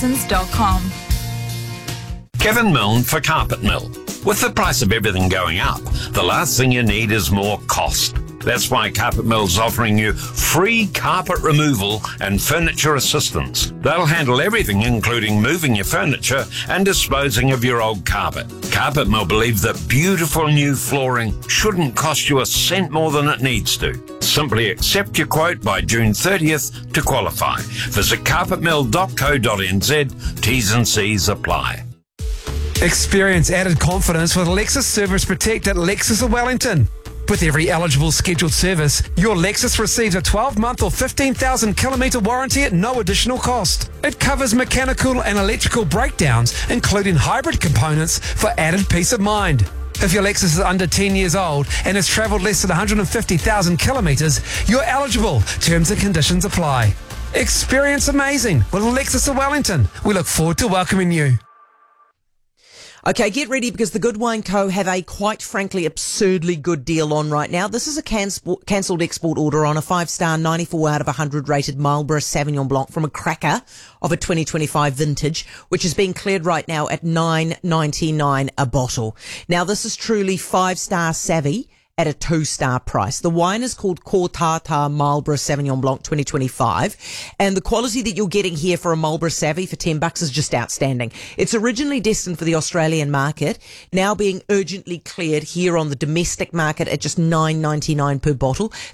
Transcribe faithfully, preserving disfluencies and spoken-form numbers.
Tysons dot com. Kevin Milne for Carpet Mill. With the price of everything going up, the last thing you need is more cost. That's why Carpet Mill's offering you free carpet removal and furniture assistance. They'll handle everything, including moving your furniture and disposing of your old carpet. Carpet Mill believe that beautiful new flooring shouldn't cost you a cent more than it needs to. Simply accept your quote by June thirtieth to qualify. Visit carpet mill dot co dot n z. T's and C's apply. Experience added confidence with Lexus Service Protect at Lexus of Wellington. With every eligible scheduled service, your Lexus receives a twelve-month or fifteen thousand kilometre warranty at no additional cost. It covers mechanical and electrical breakdowns, including hybrid components, for added peace of mind. If your Lexus is under ten years old and has travelled less than one hundred fifty thousand kilometres, you're eligible. Terms and conditions apply. Experience amazing with Lexus of Wellington. We look forward to welcoming you. Okay, get ready because the Goodwine Co. have a quite frankly absurdly good deal on right now. This is a cancel- cancelled export order on a five-star ninety-four out of one hundred rated Marlborough Sauvignon Blanc from a cracker of a twenty twenty-five vintage, which is being cleared right now at nine ninety-nine a bottle. Now, this is truly five-star savvy at a two-star price. The wine is called Kōtata Marlborough Sauvignon Blanc twenty twenty-five, and the quality that you're getting here for a Marlborough Savvy for ten bucks is just outstanding. It's originally destined for the Australian market, now being urgently cleared here on the domestic market at just nine ninety-nine per bottle.